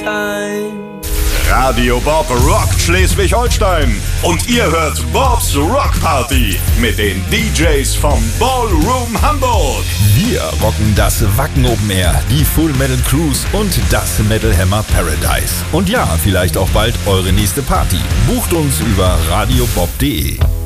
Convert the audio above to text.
Radio Bob rockt Schleswig-Holstein und ihr hört Bobs Rock Party mit den DJs vom Ballroom Hamburg. Wir rocken das Wacken Open Air, die Full Metal Cruise und das Metal Hammer Paradise. Und ja, vielleicht auch bald eure nächste Party. Bucht uns über radiobob.de.